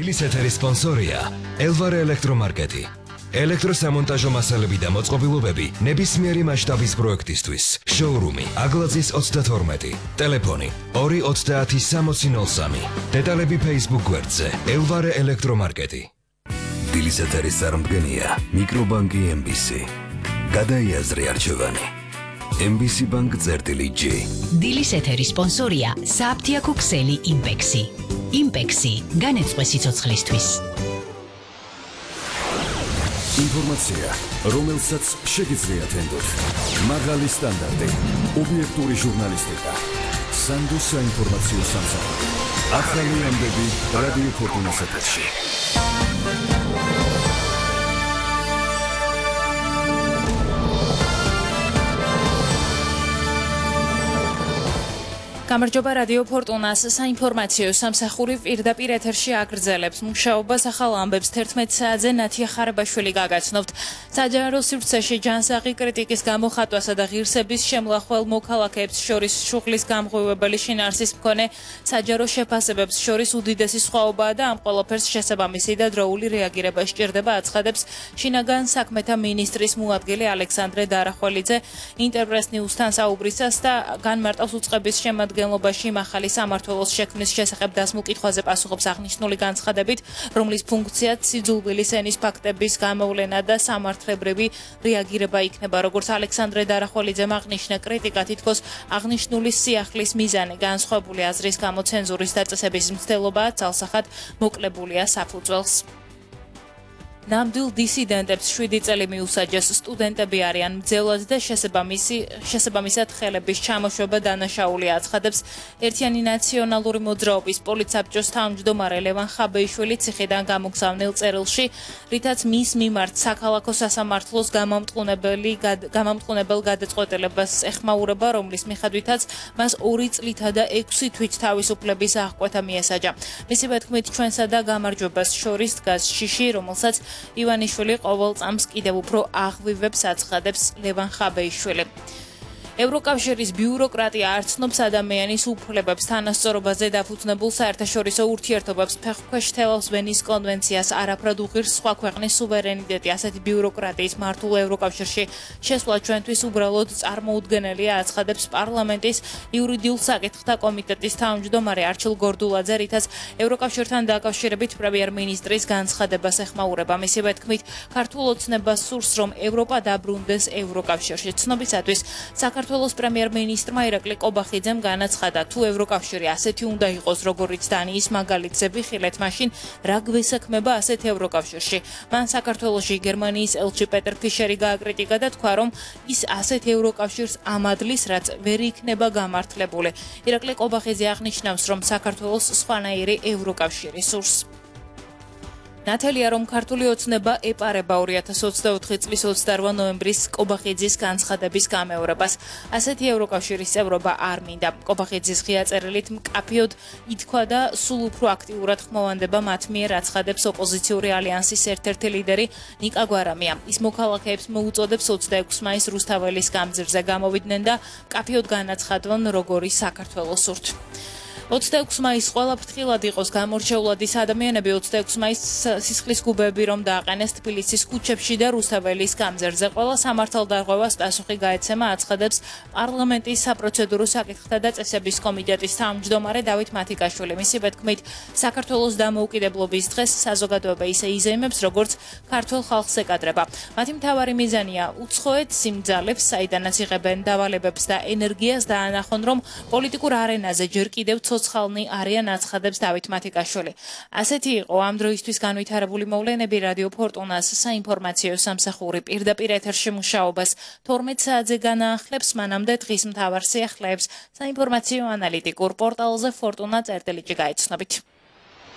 დილის ეთერის სპონსორია ელვარე ელექტრომარკეტი. ელექტროსამონტაჟო მასალები და მოწყობილობები ნებისმიერი მასშტაბის პროექტისთვის. შოურუმი აგლაძის 32. ტელეფონი 230-6003. დეტალები Facebook გვერდზე ელვარე ელექტრომარკეტი. დილის ეთერის წარმომადგენია მიკრობანკი MBC. გადაიაზრე არჩევანი. MBC Bank წერტილი-G. დილის ეთერის სპონსორია საფთიაქო ქსელი იმპექსი. იმპექსი განეწყვე სიცოცხლისთვის. ინფორმაცია, რომელსაც შეგიძლიათ ენდოთ. მაღალი სტანდარტი, ობიექტური ჟურნალისტიკა. სანდო საინფორმაციო სამსახური. ახალი ამბები რადიო ფორტუნას ეთერში. გამარჯობა რადიო ფორტუნას საინფორმაციო სამსახური პირდაპირ ეთერში აგრძელებს მუშაობას ახალ ამბებს 11 საათზე ნათია ხარებაშვილი გაგაცნობთ. საჯარო სივრცეში ჯანსაღი კრიტიკის გამოხატვასა და ღირსების შემლახვალ მოქალაქეებს შორის შუღლის გამღვივებელი შინაარსის მქონე საჯარო შეფასებებს შორის უდიდესი სხვაობაა და ამ ყველაფერს შესაბამისი და დროული რეაგირება სჭირდება აცხადებს შინაგან საქმეთა მინისტრის მოადგილე ალექსანდრე დარახველიძე ინტერპრეს ნიუსთან საუბრისას და განმარტავს უწყების შემადგენლობაში მახალი სამმართველოს შექმნის შესახებ დასმულ კითხვაზე პასუხობს აღნიშნული განცხადებით, რომლის ფუნქციაც სიძულვილის ენის ფაქტების გამოვლენა და სამართლებრივი რეაგირება იქნება. როგორც ალექსანდრე დარახველიძემ აღნიშნა, კრიტიკა თითქოს აღნიშნული სიახლის მიზანი განსხვავებული აზრის გამო ცენზურის დაწესების მცდელობაა, ცალსახად მოკლებულია საფუძველს. ნამდვილ დისიდენტებს 7 წელი მიუსაჯეს. სტუდენტები არიან მძევლად და შესაბამისად ხელების ჩამოშვება დანაშაული აცხადებს ერთიანი ნაციონალური მოძრაობის პოლიცსაბჭოს თავმჯდომარე ლევან ხაბეიშვილი ციხიდან გამოგზავნილ წერილში, რითაც მის მიმართ საქალაქო სასამართლოს გამამტყუნებელ გადაწყვეტილებას ეხმაურება, რომლის მიხედვითაც მას 2 წლითა და 6 თვით თავისუფლების აღკვეთა მიესაჯა. მისივე თქმით, ჩვენსა და გამარჯვებას შორის დგას შიში, რომელსაც ივანიშვილი ყოველ წამს კიდევ უფრო აღვივებს აცხადებს ლევან ხაბეიშვილი. ევროკავშირის ბიუროკრატია არ ცნობს ადამიანის უფლებებს, თანასწორობაზე დაფუძნებულ საერთაშორისო ურთიერთობებს, ფეხქვეშ თელავს ვენის კონვენციას, არაფრად უღირს სხვა ქვეყნის სუვერენიტეტი. ასეთი ბიუროკრატიის მართულ ევროკავშირში შესვლა ჩვენთვის უბრალოდ წარმოუდგენელია, აცხადებს პარლამენტის იურიდიულ საკითხთა კომიტეტის თავმჯდომარე არჩილ გორდულაძე, რითაც ევროკავშირთან დაკავშირებით პრემიერ-მინისტრის განცხადებას ეხმაურება. მისივე თქმით, ქართულ ოცნებას სურს, რომ ევროპა დაბრუნდეს ევროკავშირში. ცნობისათვის საქართველოს პრემიერ-მინისტრმა ირაკლი კობახიძემ განაცხადა, თუ ევროკავშირი ასეთი უნდა იყოს, როგორიც დანიის მაგალითზე ვიხილეთ, მაშინ რა გვესაქმება ასეთ ევროკავშირში. მან საქართველოში გერმანიის ელჩი პეტერ ფიშერი გააკრიტიკა და თქვა, რომ ის ასეთ ევროკავშირს ამადლის, რაც ვერ იქნება გამართლებული. ირაკლი კობახიძე აღნიშნავს, რომ საქართველოს სხვანაირი ევროკავშირი სურს. ნათელია, რომ ქართული ოცნება ეპარება 2024 წლის 28 ნოემბრის კობახიძის განცხადების გამეორებას. ასეთი ევროკავშირის წევრობა არ მინდა. კობახიძის ღია წერილით მკაფიოდ ითქვა და სულ უფრო აქტიურად ხმოვანდება მათ მიერ, აცხადებს ოპოზიციური ალიანსის ერთ-ერთი ლიდერი ნიკა გვარამია. ის მოქალაქეებს მოუწოდებს 26 მაისს რუსთაველის გამზირზე გამოვიდნენ და მკაფიოდ განაცხადონ, როგორი საქართველოს სურთ. 26 მაისს ყველა ფრთხილად იყოს გამორჩეულად ის ადამიანები 26 მაისს სისხლის გუბები რომ დააყენეს თბილისის ქუჩებში და რუსთაველის გამზერზე. ყველა სამართალდარღვევას პასუხი გაეცემა, აცხადებს პარლამენტის საპროცედურო საკითხთა და წესების კომიტეტის თავმჯდომარე დავით მათიკაშვილი. მისივე თქმით, საქართველოს დამოუკიდებლობის დღეს საზოგადოება ისე იზეიმებს, როგორც ქართულ ხალხს ეკადრება. მათი მთავარი მიზანია უცხოეთ სიმძალებს, საიდანაც იღებენ დავალებებს და ენერგიას დაანახონ, რომ პოლიტიკურ არენაზე ჯერ კიდევ ცოცხალნი არიან, აცხადებს დავით მათიკაშვილი. ასეთი იყო ამ დროისთვის განვითარებული მოვლენები. რადიო ფორტუნას საინფორმაციო სამსახური პირდაპირ ეთერში მუშაობას 12 საათზე განაახლებს, მანამდე დღის მთავარ სიახლეებს საინფორმაციო ანალიტიკურ პორტალზე fortuna.gt გაიცნობით.